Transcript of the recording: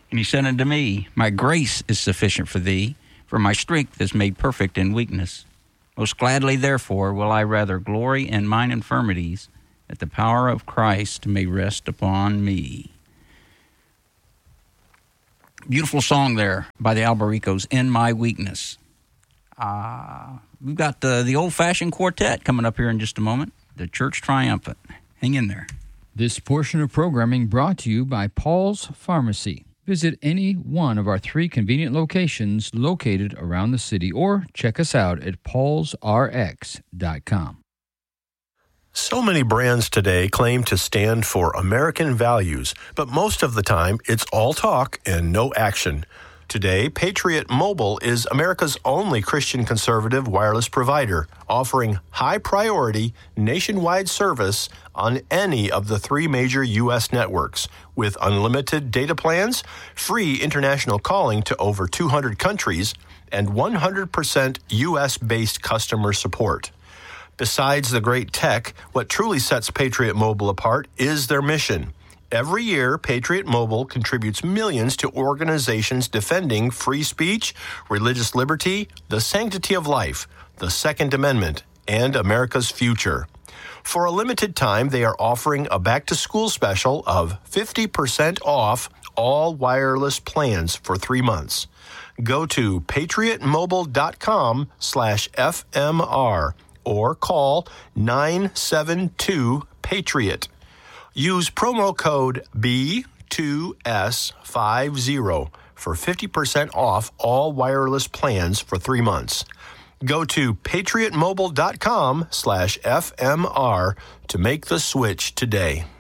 And he said unto me, My grace is sufficient for thee, for my strength is made perfect in weakness. Most gladly, therefore, will I rather glory in mine infirmities, that the power of Christ may rest upon me. Beautiful song there by the Albericos, In My Weakness. We've got the old-fashioned quartet coming up here in just a moment, the Church Triumphant. Hang in there. This portion of programming brought to you by Paul's Pharmacy. Visit any one of our 3 convenient locations located around the city or check us out at paulsrx.com. So many brands today claim to stand for American values, but most of the time it's all talk and no action. Today, Patriot Mobile is America's only Christian conservative wireless provider, offering high-priority nationwide service on any of the 3 major U.S. networks, with unlimited data plans, free international calling to over 200 countries, and 100% U.S.-based customer support. Besides the great tech, what truly sets Patriot Mobile apart is their mission. Every year, Patriot Mobile contributes millions to organizations defending free speech, religious liberty, the sanctity of life, the Second Amendment, and America's future. For a limited time, they are offering a back-to-school special of 50% off all wireless plans for 3 months. Go to patriotmobile.com/FMR or call 972-PATRIOT. Use promo code B2S50 for 50% off all wireless plans for 3 months. Go to patriotmobile.com/FMR to make the switch today.